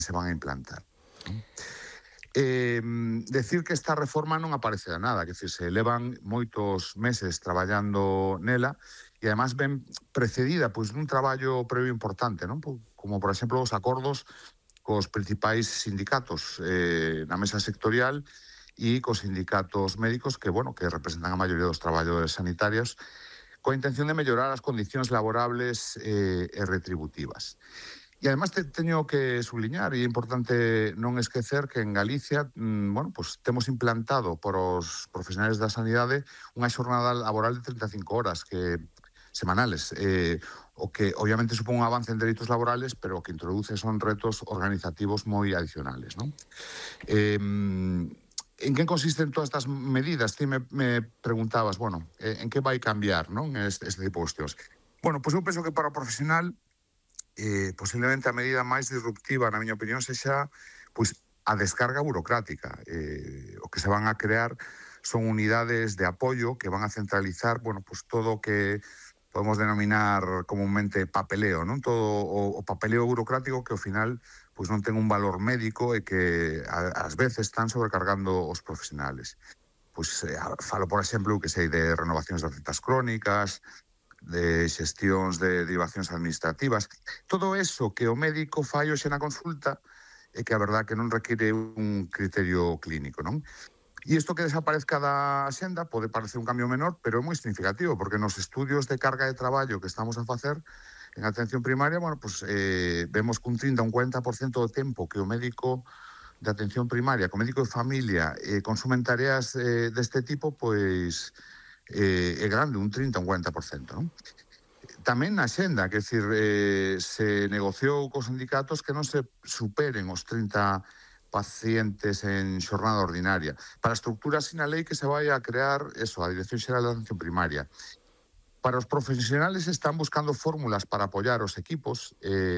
se van a implantar. Decir que esta reforma non aparece de nada, que se levan moitos meses traballando nela e además ven precedida pois dun traballo previo importante, non? Como por exemplo os acordos cos principais sindicatos na mesa sectorial e cos sindicatos médicos que, bueno, que representan a maioría dos traballadores sanitarios coa intención de mellorar as condicións laborables e retributivas. E además teño que subliñar, e é importante non esquecer que en Galicia, bueno, pues temos implantado por os profesionales da sanidade unha xornada laboral de 35 horas semanales, o que obviamente supón un avance en dereitos laborales, pero o que introduce son retos organizativos moi adicionales, non? En que consisten todas estas medidas? Ti me preguntabas, bueno, en que vai cambiar, non, este tipo de cuestións? Bueno, pois eu penso que para o profesional posiblemente a medida máis disruptiva, na miña opinión, sexa pois a descarga burocrática. O que se van a crear son unidades de apoio que van a centralizar, bueno, pues todo o que podemos denominar comúnmente papeleo, non? Todo o papeleo burocrático que ao final pois non ten un valor médico e que ás veces están sobrecargando os profesionales. Pois falo, por exemplo, que sei de renovacións de recetas crónicas, de xestións de derivacións administrativas, todo eso que o médico fai hoxe na consulta é que a verdad que non require un criterio clínico, non? E isto que desaparezca da axenda pode parecer un cambio menor, pero é moi significativo, porque nos estudios de carga de traballo que estamos a facer en atención primaria, bueno, pues vemos que un 30 ou un 40% do tempo que o médico de atención primaria, que o médico de familia consumen tareas deste tipo, pois é grande, un 30 ou un 40%, non? Tamén na xenda, que decir, se negociou cos sindicatos que non se superen os 30 pacientes en xornada ordinaria. Para a estructura sin a lei que se vai a crear eso, a Dirección Xeral de Atención Primaria. Para os profesionales están buscando fórmulas para apoiar os equipos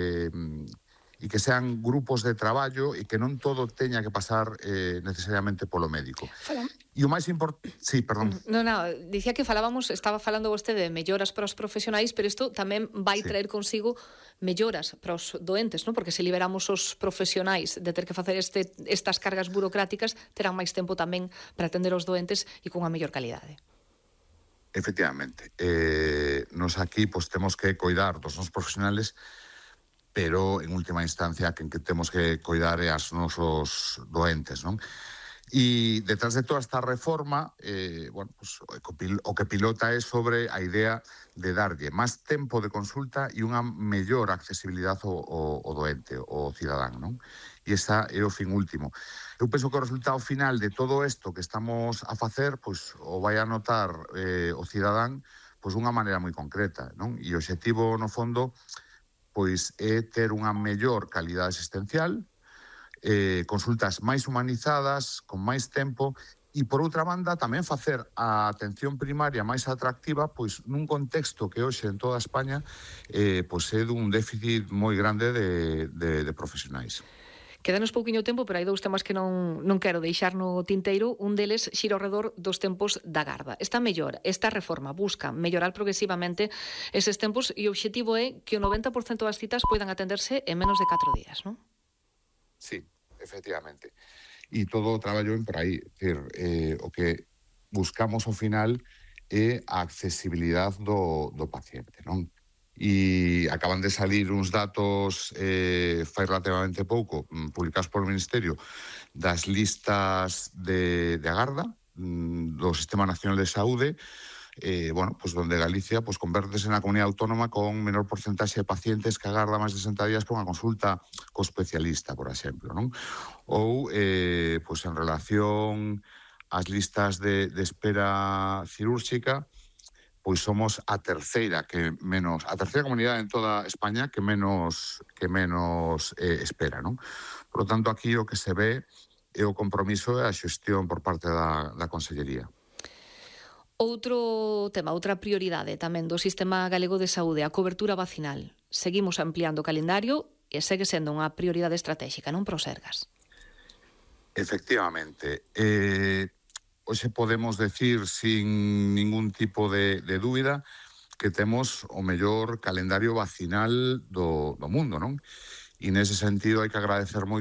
e que sean grupos de traballo e que non todo teña que pasar necesariamente polo médico. E o máis importante... Sí, perdón. Non, dicía que estaba falando vostede de melloras para os profesionais, pero isto tamén vai traer consigo melloras para os doentes, non? Porque se liberamos os profesionais de ter que facer estas cargas burocráticas, terán máis tempo tamén para atender os doentes e cunha mellor calidade. Efectivamente. Nos aquí pues, temos que coidar dos nosos profesionales, pero en última instancia quen que temos que coidar é as nosos doentes, non? E detrás de toda esta reforma, bueno, pues, o que pilota é sobre a idea de darlle máis tempo de consulta e unha mellor accesibilidade ao doente, ao cidadán, non? E esa é o fin último. Eu penso que o resultado final de todo isto que estamos a facer, pues, o vai a notar o cidadán pues, unha maneira moi concreta, non? E o obxectivo, no fondo, pois é ter unha mellor calidade asistencial, consultas máis humanizadas, con máis tempo, e, por outra banda, tamén facer a atención primaria máis atractiva, pois nun contexto que hoxe en toda España pois é dun déficit moi grande de profesionais. Quedanos pouquiño tempo, pero hai dous temas que non quero deixar no tinteiro. Un deles xira ao redor dos tempos da garda. Esta reforma busca mellorar progresivamente eses tempos e o obxectivo é que o 90% das citas poidan atenderse en menos de 4 días, non? Sí, efectivamente. E todo o traballo en por aí. Decir, o que buscamos ao final é a accesibilidade do paciente, non? E acaban de salir uns datos fai relativamente pouco publicados polo Ministerio das listas de agarda do Sistema Nacional de Saúde, bueno, pues donde Galicia pues convértese na comunidade autónoma con menor porcentaxe de pacientes que agarda máis de 60 días por unha consulta co especialista, por exemplo, non? Ou pues en relación ás listas de espera cirúrxica, pois somos a terceira comunidade en toda España que menos espera, non? Por lo tanto, aquí o que se ve é o compromiso e a xestión por parte da Consellería. Outro tema, outra prioridade tamén do Sistema Galego de Saúde, a cobertura vacinal. Seguimos ampliando o calendario e segue sendo unha prioridade estratégica, non, para o Sergas? Efectivamente. Hoxe podemos decir sin ningún tipo de dúbida que temos o mellor calendario vacinal do mundo, non? E nese sentido hai que agradecer moito